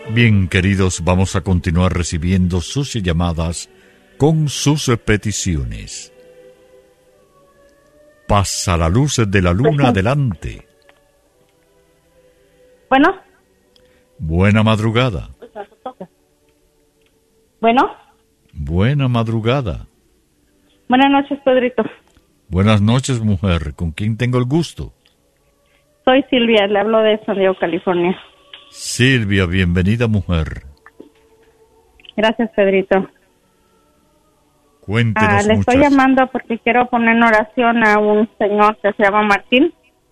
Bien, queridos, vamos a continuar recibiendo sus llamadas con sus peticiones. Pasa la luz de la luna adelante. Bueno. Buena madrugada. Bueno. Buena madrugada. Buenas noches, Pedrito. Buenas noches, mujer. ¿Con quién tengo el gusto? Soy Silvia, le hablo de San Diego, California. Silvia, bienvenida, mujer. Gracias, Pedrito. Cuéntenos le estoy llamando porque quiero poner en oración a un señor que se llama Martín.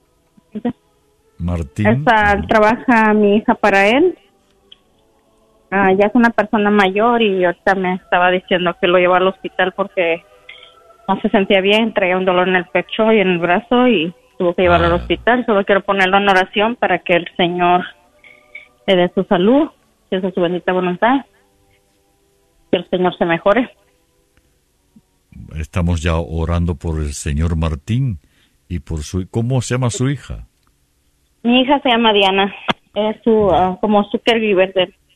Martín. Trabaja mi hija para él. Ya es una persona mayor y ahorita me estaba diciendo que lo llevó al hospital porque no se sentía bien, traía un dolor en el pecho y en el brazo y tuvo que llevarlo al hospital. Solo quiero ponerlo en oración para que el Señor le dé su salud, que esa es su bendita voluntad, que el Señor se mejore. Estamos ya orando por el señor Martín y por su... ¿Cómo se llama su hija? Mi hija se llama Diana, es como su caregiver de él.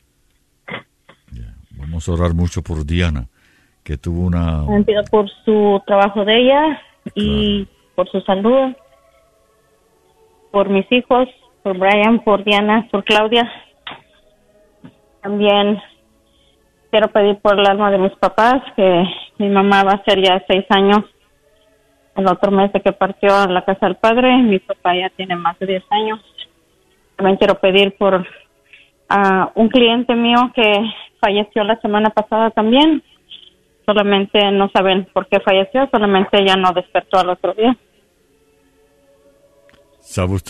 Vamos a orar mucho por Diana, que tuvo una... Pido por su trabajo de ella y por su salud, por mis hijos, por Brian, por Diana, por Claudia. También quiero pedir por el alma de mis papás, que mi mamá va a ser ya 6 años el otro mes de que partió a la casa del padre. Mi papá ya tiene más de 10 años. También quiero pedir por un cliente mío que falleció la semana pasada también. Solamente no saben por qué falleció, solamente ella no despertó al otro día. ¿Sabe usted